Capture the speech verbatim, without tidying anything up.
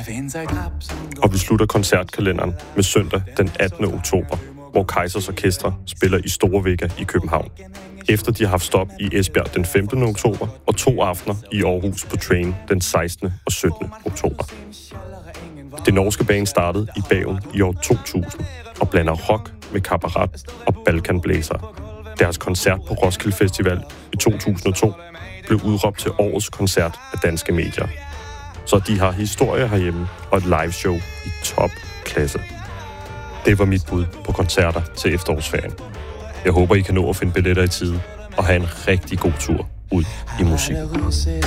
Og vi slutter koncertkalenderen med søndag den attende oktober, hvor Kaizers Orkestre spiller i Store Vega i København. Efter de har haft stop i Esbjerg den femtende oktober og to aftener i Aarhus på Train den sekstende og syttende oktober. Det norske band startede i Bergen i år to tusind og blander rock med kabaret og balkanblæsere. Deres koncert på Roskilde Festival i to tusind og to blev udråbt til årets koncert af danske medier. Så de har historie herhjemme og et liveshow i topklasse. Det var mit bud på koncerter til efterårsferien. Jeg håber, I kan nå at finde billetter i tide og have en rigtig god tur ud i musikken.